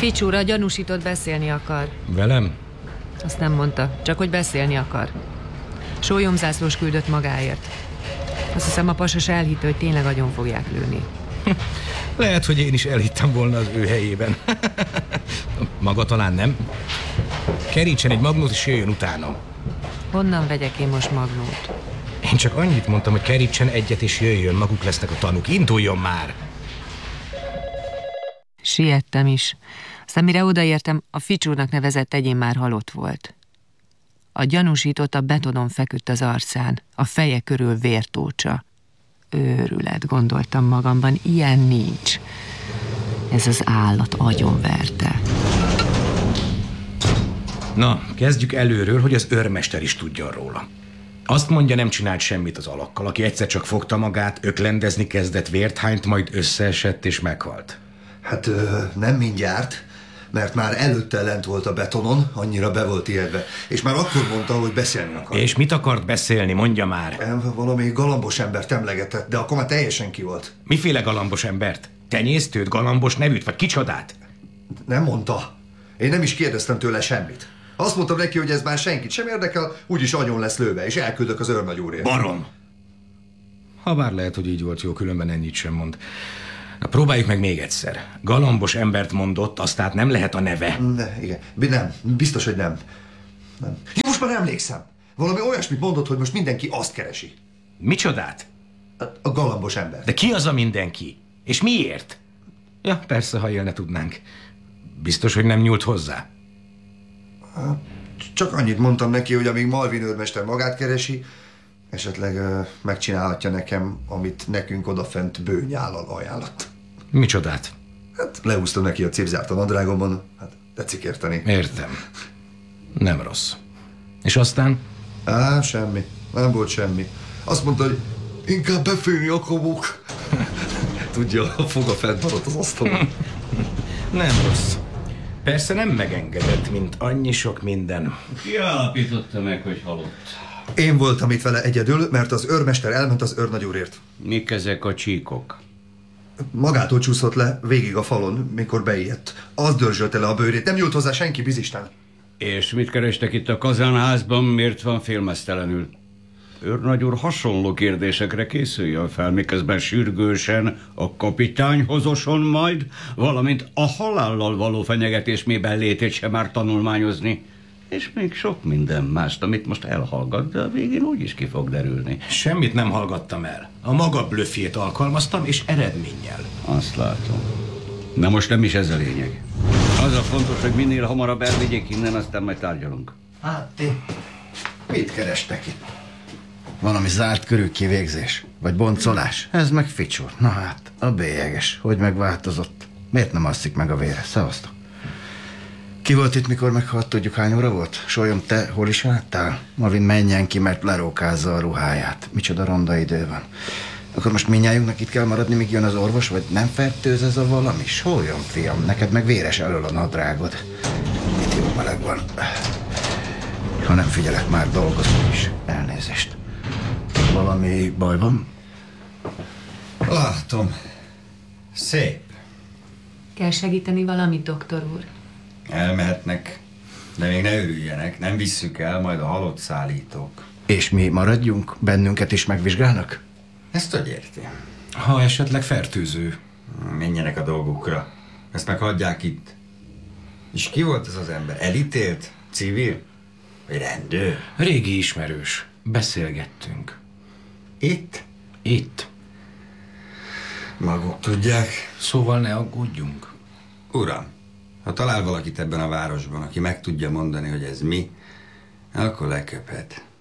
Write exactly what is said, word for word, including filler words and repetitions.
Ficsúr, a gyanúsított beszélni akar. Velem? Azt nem mondta, csak hogy beszélni akar. Sólyomzászlós küldött magáért. Azt hiszem, a pasas elhitte, hogy tényleg agyon fogják lőni. Lehet, hogy én is elhittem volna az ő helyében. Maga talán nem? Kerítsen egy magnót, és jöjjön utánam. Honnan vegyek én most magnót? Én csak annyit mondtam, hogy kerítsen egyet, és jöjjön, maguk lesznek a tanúk. Induljon már! Siettem is. Aztán mire odaértem, a Ficsúrnak nevezett egyén már halott volt. A gyanúsított a betonon feküdt az arcán, a feje körül vértócsa. Őrület, gondoltam magamban, ilyen nincs. Ez az állat agyonverte. Na, kezdjük előről, hogy az őrmester is tudjon róla. Azt mondja, nem csinált semmit az alakkal, aki egyszer csak fogta magát, öklendezni kezdett, vért hányt, majd összeesett és meghalt. Hát ö, nem mindjárt, mert már előtte lent volt a betonon, annyira be volt ijedve, és már akkor mondta, hogy beszélni akar. És mit akart beszélni, mondja már. Valami galambos embert emlegetett, de akkor már teljesen ki volt. Miféle galambos embert? Tenyésztőt, galambos nevűt, vagy kicsodát? Nem mondta. Én nem is kérdeztem tőle semmit. Azt mondtam neki, hogy ez már senkit sem érdekel, úgyis agyon lesz lőve, és elküldök az őrnagyúrért. Barom! Habár lehet, hogy így volt jó, különben ennyit sem mond. Na, próbáljuk meg még egyszer. Galambos embert mondott, azt tehát nem lehet a neve. Ne, igen. Nem, biztos, hogy nem. nem. Ja, most már emlékszem. Valami olyasmit mondott, hogy most mindenki azt keresi. Micsodát? A, a galambos ember. De ki az a mindenki? És miért? Ja, persze, ha élne tudnánk. Biztos, hogy nem nyúlt hozzá? Csak annyit mondtam neki, hogy amíg Malvin őrmester magát keresi, esetleg uh, megcsinálhatja nekem, amit nekünk odafent bőnyállal ajánlott. Micsodát? Hát leúztam neki a cipzárt a nadrágomon, hát tetszik érteni. Értem. Nem rossz. És aztán? Á, semmi. Nem volt semmi. Azt mondta, hogy inkább befélni akarok. Tudja, a foga fent maradt az asztalon. Nem rossz. Persze nem megengedett, mint annyi sok minden. Ki állapította meg, hogy halott? Én voltam itt vele egyedül, mert az őrmester elment az őrnagyúrért. Mik ezek a csíkok? Magától csúszott le végig a falon, mikor beijedt. Az dörzsölte le a bőrét, nem nyúlt hozzá senki, bizisten. És mit kerestek itt a kazánházban, miért van félmeztelenül? Őrnagyúr hasonló kérdésekre készüljön fel, miközben sürgősen a kapitányhoz oson majd, valamint a halállal való fenyegetés mében létét sem már tanulmányozni. És még sok minden mást, amit most elhallgat, de a végén úgyis ki fog derülni. Semmit nem hallgattam el. A maga blöffjét alkalmaztam, és eredménnyel. Azt látom. Na most nem is ez a lényeg. Az a fontos, hogy minél hamarabb elvigyék innen, aztán majd tárgyalunk. Hát ti mit kerestek itt? Valami zárt körű kivégzés? Vagy boncolás? Ez meg Ficsúr. Na hát, a bélyeges. Hogy megváltozott? Miért nem alszik meg a vére? Szevasztok. Ki volt itt, mikor meghalt? Tudjuk, hány óra volt? Sólyom, te hol is álltál? Marvin, menjen ki, mert lerókázza a ruháját. Micsoda ronda idő van. Akkor most mindnyájunknak itt kell maradni, míg jön az orvos, vagy nem fertőz ez a valami? Sólyom, fiam, neked meg véres elől a nadrágod. Itt jó meleg van. Ha nem figyelek, már dolgozom is. Elnézést. Valami baj van? Látom. Szép. Kell segíteni valamit, doktor úr? Elmehetnek, de még ne örüljenek. Nem visszük el, majd a halott szállítók. És mi maradjunk? Bennünket is megvizsgálnak? Ezt hogy érti? Ha esetleg fertőző. Menjenek a dolgukra. Ezt meg hagyják itt. És ki volt ez az ember? Elítélt? Civil? Vagy rendőr? Régi ismerős. Beszélgettünk. Itt? Itt. Maguk tudják. Szóval ne aggódjunk. Uram, ha talál valakit ebben a városban, aki meg tudja mondani, hogy ez mi, akkor leköphet.